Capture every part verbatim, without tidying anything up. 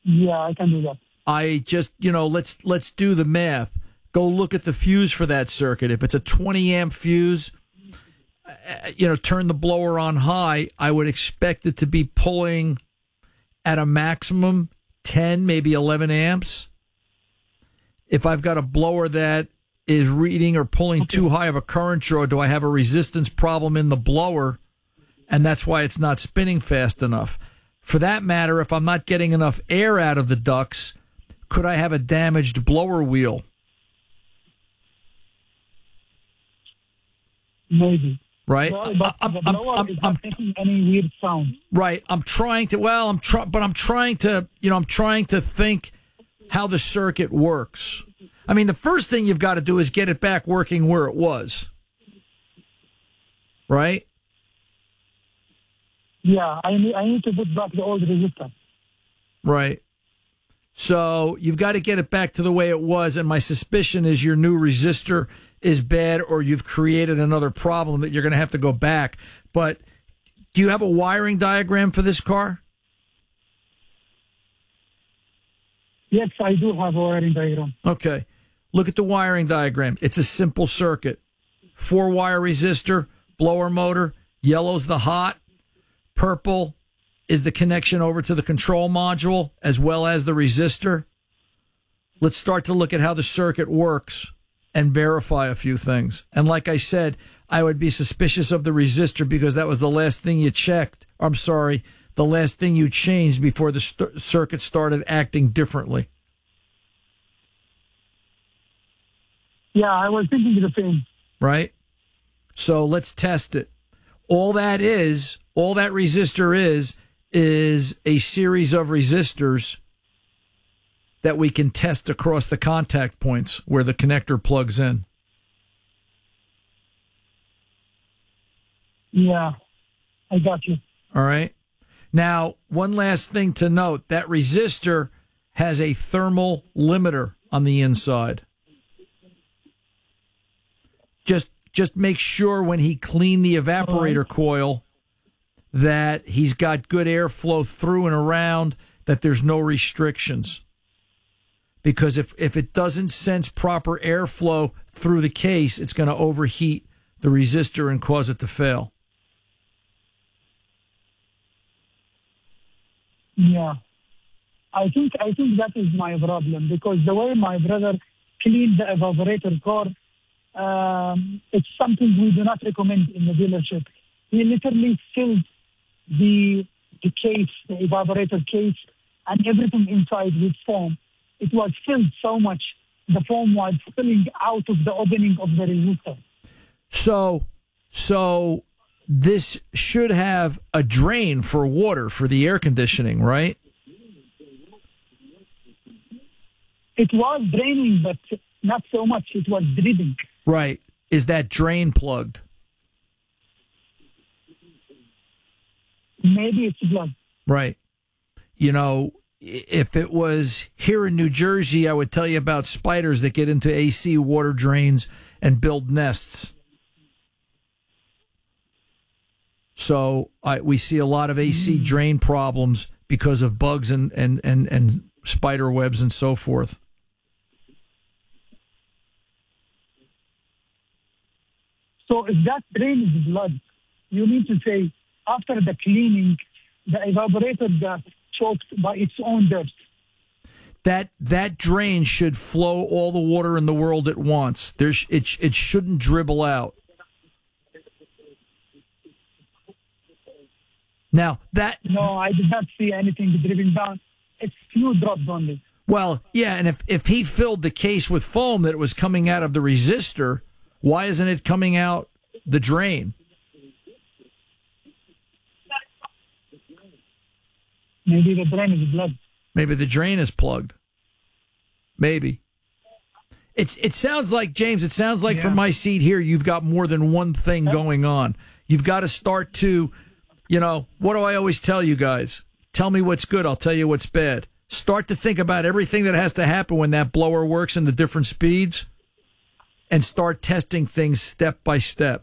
Yeah, I can do that. I just, you know, let's let's do the math. Go look at the fuse for that circuit. If it's a twenty amp fuse, you know, turn the blower on high, I would expect it to be pulling at a maximum ten, maybe eleven amps. If I've got a blower that is reading or pulling okay. too high of a current draw, do I have a resistance problem in the blower? And that's why it's not spinning fast enough. For that matter, if I'm not getting enough air out of the ducts, could I have a damaged blower wheel? Maybe. Right, Well, but I'm, the blower I'm, is I'm, not making any weird sound. Right, I'm trying to. Well, I'm trying, but I'm trying to. You know, I'm trying to think how the circuit works. I mean, the first thing you've got to do is get it back working where it was. Right. Yeah, I need I need to put back the old resistor. Right. So you've got to get it back to the way it was, and my suspicion is your new resistor is bad, or you've created another problem that you're going to have to go back. But do you have a wiring diagram for this car? Yes, I do have a wiring diagram. Okay. Look at the wiring diagram. It's a simple circuit. Four-wire resistor, blower motor, yellow's the hot, purple is the connection over to the control module as well as the resistor. Let's start to look at how the circuit works and verify a few things. And like I said, I would be suspicious of the resistor because that was the last thing you checked. I'm sorry, the last thing you changed before the st- circuit started acting differently. Yeah, I was thinking the same. Right? So let's test it. All that is, all that resistor is, is a series of resistors that we can test across the contact points where the connector plugs in. Yeah, I got you. All right. Now, one last thing to note, that resistor has a thermal limiter on the inside. Just just make sure when he cleaned the evaporator right. coil that he's got good airflow through and around, that there's no restrictions. Because if, if it doesn't sense proper airflow through the case, it's going to overheat the resistor and cause it to fail. Yeah. I think I think that is my problem, because the way my brother cleaned the evaporator core, um, it's something we do not recommend in the dealership. He literally filled the the case, the evaporator case, and everything inside with foam. It was filled so much, the foam was spilling out of the opening of the resistor. So, so this should have a drain for water for the air conditioning, right? It was draining, but not so much. It was dripping. Right. Is that drain plugged? Maybe it's plugged. Right. You know, if it was here in New Jersey, I would tell you about spiders that get into A C water drains and build nests. So I, we see a lot of A C mm. drain problems because of bugs and, and, and, and spider webs and so forth. So if that drain is blood, you need to say after the cleaning, the evaporator got choked by its own dirt. That that drain should flow all the water in the world at once. There's it it shouldn't dribble out. Now that no, I did not see anything dripping down. It's few drops only. Well, yeah, and if if he filled the case with foam that it was coming out of the resistor, why isn't it coming out the drain? Maybe the drain is plugged. Maybe the drain is plugged. Maybe. It's it sounds like, James, it sounds like yeah. from my seat here, you've got more than one thing going on. You've got to start to, you know, what do I always tell you guys? Tell me what's good, I'll tell you what's bad. Start to think about everything that has to happen when that blower works in the different speeds, and start testing things step by step.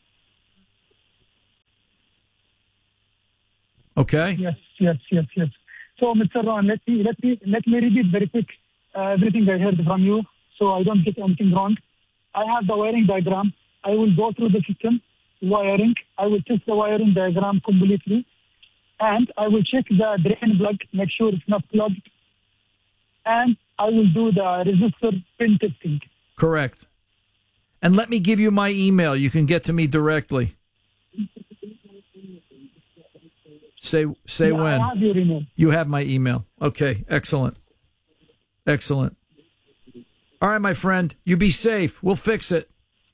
Okay? Yes, yes, yes, yes. So, Mister Ron, let me let me let me repeat very quick uh, everything I heard from you, so I don't get anything wrong. I have the wiring diagram. I will go through the system wiring. I will test the wiring diagram completely, and I will check the drain plug, make sure it's not plugged, and I will do the resistor pin testing. Correct. And let me give you my email. You can get to me directly. Say say Yeah, when. I have your email. You have my email. Okay, excellent. Excellent. All right, my friend, you be safe. We'll fix it.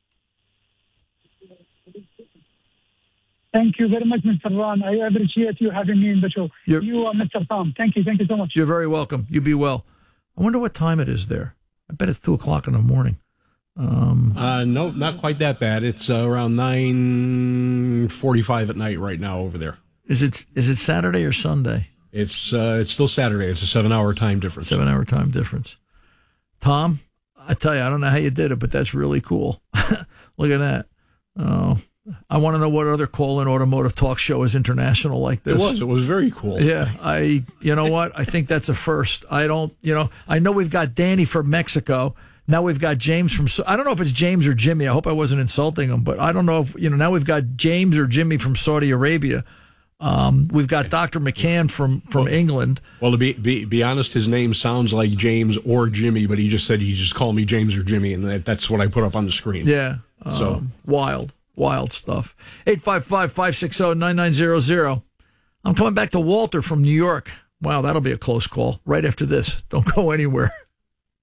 Thank you very much, Mister Ron. I appreciate you having me in the show. You're, you are Mister Tom. Thank you. Thank you so much. You're very welcome. You be well. I wonder what time it is there. I bet it's two o'clock in the morning. Um, uh, no, not quite that bad. It's uh, around nine forty-five at night right now over there. Is it is it Saturday or Sunday? It's uh, it's still Saturday. It's a seven-hour time difference. Seven-hour time difference. Tom, I tell you, I don't know how you did it, but that's really cool. Look at that. Oh, I want to know what other call-in automotive talk show is international like this. It was. It was very cool. Yeah, I. You know what? I think that's a first. I don't. You know, I know we've got Danny from Mexico. Now we've got James from. I don't know if it's James or Jimmy. I hope I wasn't insulting him, but I don't know if you know. Now we've got James or Jimmy from Saudi Arabia. Um, we've got Doctor McCann from, from well, England. Well, to be, be be honest, his name sounds like James or Jimmy, but he just said he just called me James or Jimmy, and that, that's what I put up on the screen. Yeah. Um, so wild, wild stuff. eight five five, five six zero, nine nine zero zero. I'm coming back to Walter from New York. Wow, that'll be a close call right after this. Don't go anywhere.